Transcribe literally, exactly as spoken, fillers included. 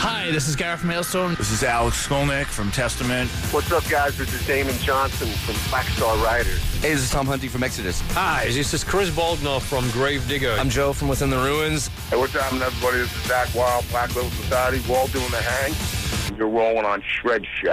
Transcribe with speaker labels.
Speaker 1: Hi, this is Gareth from Maelstrom.
Speaker 2: This is Alex Skolnick from Testament.
Speaker 3: What's up, guys? This is Damon Johnson from Black Star Riders.
Speaker 4: Hey, this is Tom Hunty from Exodus.
Speaker 5: Hi, this is Chris Baldner from Gravedigger.
Speaker 4: I'm Joe from Within the Ruins.
Speaker 6: Hey, what's happening, everybody? This is Zach Wild, Black Little Society. We're all doing the hang. You're rolling on Shred Shack.